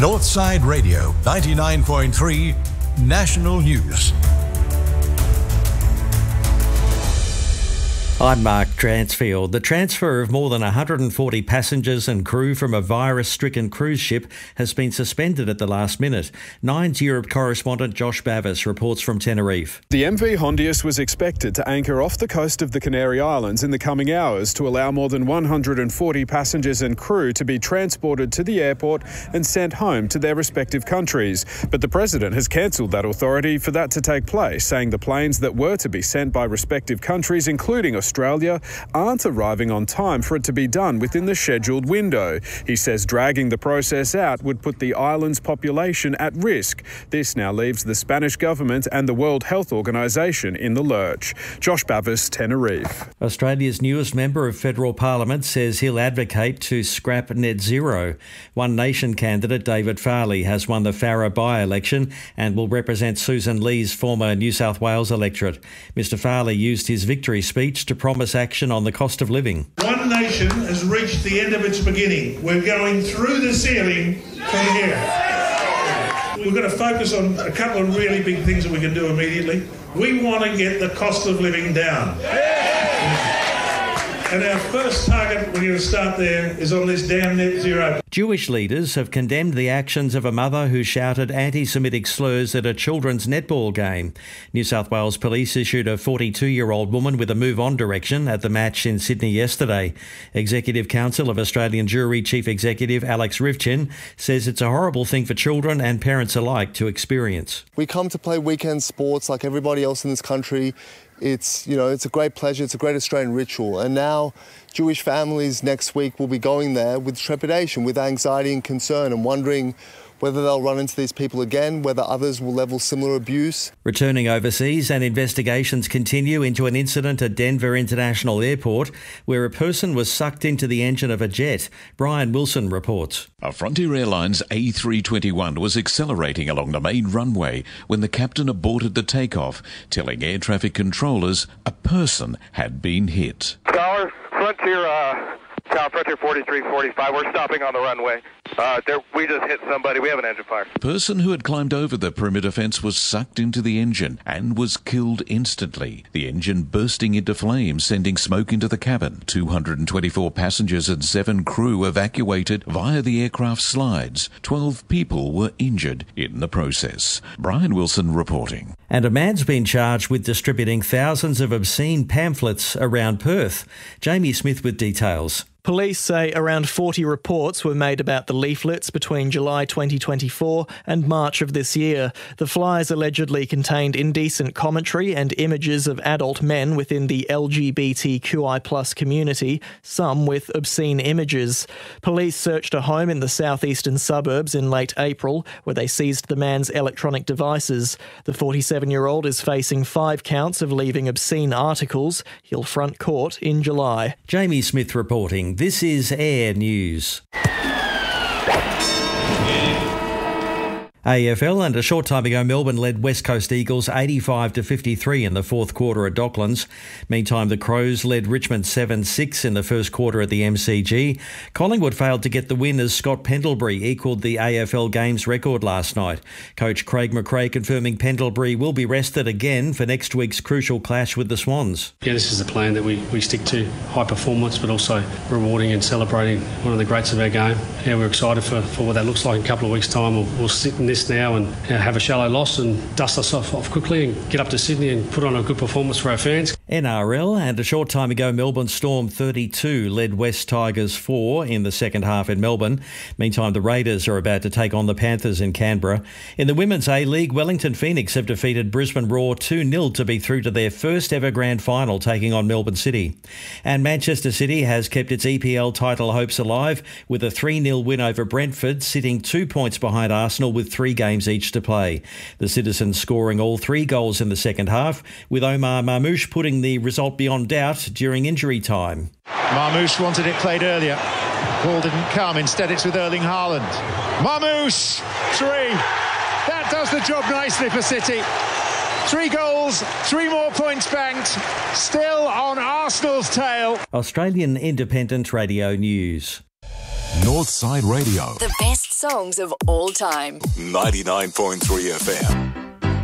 Northside Radio 99.3 National News. I'm Mark Transfield. The transfer of more than 140 passengers and crew from a virus-stricken cruise ship has been suspended at the last minute. Nine's Europe correspondent Josh Bavis reports from Tenerife. The MV Hondius was expected to anchor off the coast of the Canary Islands in the coming hours to allow more than 140 passengers and crew to be transported to the airport and sent home to their respective countries. But the President has cancelled that authority for that to take place, saying the planes that were to be sent by respective countries, including Australia, aren't arriving on time for it to be done within the scheduled window. He says dragging the process out would put the island's population at risk. This now leaves the Spanish government and the World Health Organisation in the lurch. Josh Bavis, Tenerife. Australia's newest member of federal parliament says he'll advocate to scrap net zero. One Nation candidate David Farley has won the Farrer by-election and will represent Susan Lee's former New South Wales electorate. Mr Farley used his victory speech to promise action on the cost of living. One Nation has reached the end of its beginning. We're going through the ceiling from here. We're going to focus on a couple of really big things that we can do immediately. We want to get the cost of living down. And our first target, we're going to start there, is on this damn net zero. Jewish leaders have condemned the actions of a mother who shouted anti-Semitic slurs at a children's netball game. New South Wales Police issued a 42-year-old woman with a move-on direction at the match in Sydney yesterday. Executive Council of Australian Jewry Chief Executive Alex Rivchin says it's a horrible thing for children and parents alike to experience. We come to play weekend sports like everybody else in this country. It's a great pleasure. It's a great Australian ritual. And now Jewish families next week will be going there with trepidation, with anxiety and concern, and wondering whether they'll run into these people again, whether others will level similar abuse. Returning overseas, and investigations continue into an incident at Denver International Airport where a person was sucked into the engine of a jet. Brian Wilson reports. A Frontier Airlines A321 was accelerating along the main runway when the captain aborted the takeoff, telling air traffic controllers a person had been hit. Tower, Frontier 4345, we're stopping on the runway. We just hit somebody. We have an engine fire. The person who had climbed over the perimeter fence was sucked into the engine and was killed instantly. The engine bursting into flames, sending smoke into the cabin. 224 passengers and 7 crew evacuated via the aircraft slides. 12 people were injured in the process. Brian Wilson reporting. And a man's been charged with distributing thousands of obscene pamphlets around Perth. Jamie Smith with details. Police say around 40 reports were made about the leaflets between July 2024 and March of this year. The flyers allegedly contained indecent commentary and images of adult men within the LGBTQI+ community, some with obscene images. Police searched a home in the southeastern suburbs in late April, where they seized the man's electronic devices. The 47-year-old is facing 5 counts of leaving obscene articles. He'll front court in July. Jamie Smith reporting. This is Air News. AFL, and a short time ago Melbourne led West Coast Eagles 85-53 in the fourth quarter at Docklands. Meantime, the Crows led Richmond 7-6 in the first quarter at the MCG. Collingwood failed to get the win as Scott Pendlebury equalled the AFL games record last night. Coach Craig McRae confirming Pendlebury will be rested again for next week's crucial clash with the Swans. Yeah, this is the plan that we stick to, high performance but also rewarding and celebrating one of the greats of our game. Yeah, we're excited for what that looks like in a couple of weeks' time. We'll sit in this now and have a shallow loss and dust ourselves off quickly and get up to Sydney and put on a good performance for our fans. NRL, and a short time ago Melbourne Storm 32 led West Tigers 4 in the second half in Melbourne. Meantime, the Raiders are about to take on the Panthers in Canberra. In the Women's A-League, Wellington Phoenix have defeated Brisbane Roar 2-0 to be through to their first ever grand final, taking on Melbourne City. And Manchester City has kept its EPL title hopes alive with a 3-0 win over Brentford, sitting 2 points behind Arsenal with 3 games each to play. The Citizens scoring all 3 goals in the second half, with Omar Marmoush putting the result beyond doubt during injury time. Marmoush wanted it played earlier. Ball didn't come. Instead, it's with Erling Haaland. Marmoush, 3. That does the job nicely for City. 3 goals, 3 more points banked. Still on Arsenal's tail. Australian Independent Radio News. Northside Radio. The best songs of all time. 99.3 FM.